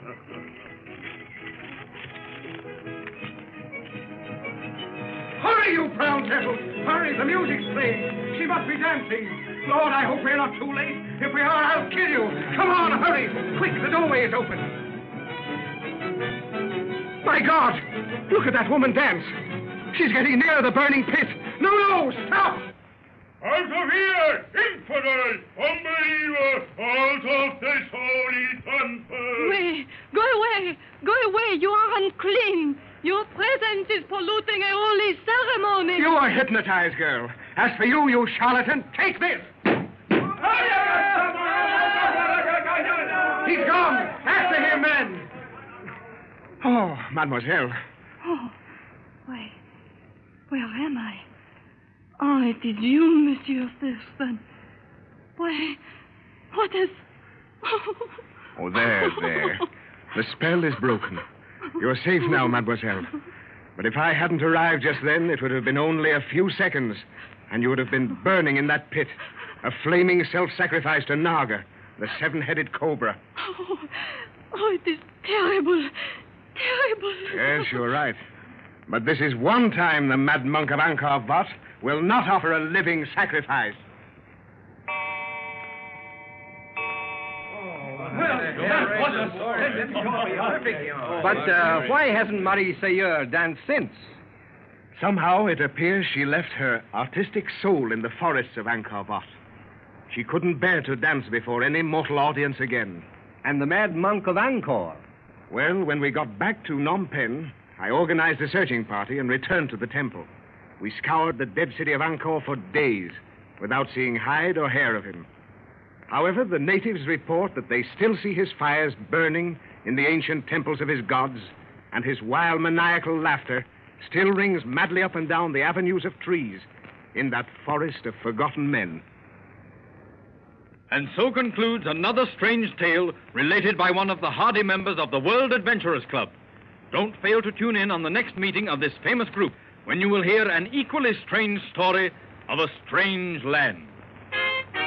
Hurry, you proud devils! Hurry, the music's playing. She must be dancing. Lord, I hope we're not too late. If we are, I'll kill you. Come on, hurry. Quick, the doorway is open. My God! Look at that woman dance. She's getting near the burning pit. No, stop! Out of here, infidel, unbeliever, out of this holy temple! Go away, you are unclean. Your presence is polluting a holy ceremony. You are hypnotized, girl. As for you, you charlatan, take this! He's gone! After him, men! Oh, mademoiselle. Oh, where am I? Oh, it is you, Monsieur Thurston. Why, what is... Oh, there. The spell is broken. You're safe now, mademoiselle. But if I hadn't arrived just then, it would have been only a few seconds, and you would have been burning in that pit, a flaming self-sacrifice to Naga, the seven-headed cobra. Oh, it is terrible. Terrible. Yes, you're right. But this is one time the mad monk of Angkor Wat will not offer a living sacrifice. But why hasn't Marie Seigneur danced since? Somehow it appears she left her artistic soul in the forests of Angkor Wat. She couldn't bear to dance before any mortal audience again. And the mad monk of Angkor? Well, when we got back to Phnom Penh, I organized a searching party and returned to the temple. We scoured the dead city of Angkor for days without seeing hide or hair of him. However, the natives report that they still see his fires burning in the ancient temples of his gods, and his wild maniacal laughter still rings madly up and down the avenues of trees in that forest of forgotten men. And so concludes another strange tale related by one of the hardy members of the World Adventurers Club. Don't fail to tune in on the next meeting of this famous group, when you will hear an equally strange story of a strange land.